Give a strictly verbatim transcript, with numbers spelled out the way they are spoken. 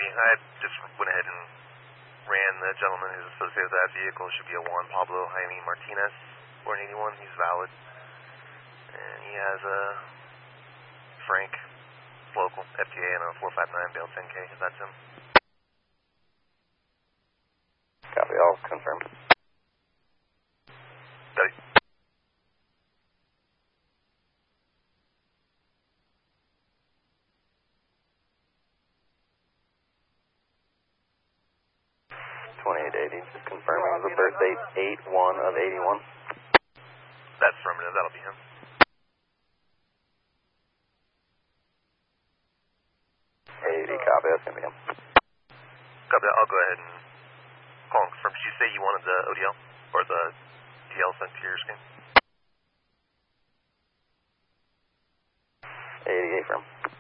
I just went ahead and ran the gentleman who's associated with that vehicle. It should be a Juan Pablo Jaime Martinez, four eighty-one. He's valid. And he has a Frank, local, F T A, and a four five nine bail ten K, if that's him. Copy, all confirmed. Got it. twenty-eight eighty, just confirming the birth date, eight one of eighty-one. That's affirmative, that'll be him. eighty, copy, that's going to be him. Copy, I'll go ahead and call and confirm. Did you say you wanted the O D L, or the D L sent to your screen? eighty-eight from.